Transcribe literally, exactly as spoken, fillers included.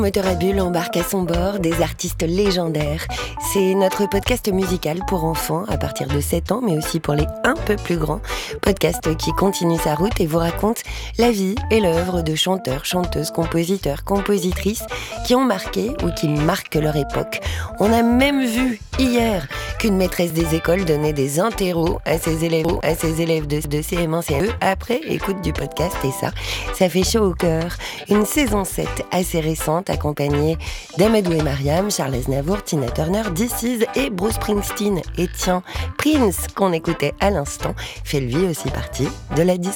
Moteur à Bulles embarque à son bord des artistes légendaires. C'est notre podcast musical pour enfants à partir de sept ans, mais aussi pour les un peu plus grands. Podcast qui continue sa route et vous raconte la vie et l'œuvre de chanteurs, chanteuses, compositeurs, compositrices qui ont marqué ou qui marquent leur époque. On a même vu hier qu'une maîtresse des écoles donnait des interros à ses élèves, à ses élèves de, de C M un C M deux après écoute du podcast, et ça, ça fait chaud au cœur. Une saison sept assez récente, accompagnée d'Amadou et Mariam, Charles Aznavour, Tina Turner, This Is et Bruce Springsteen. Et tiens, Prince, qu'on écoutait à l'instant, fait lui aussi partie de la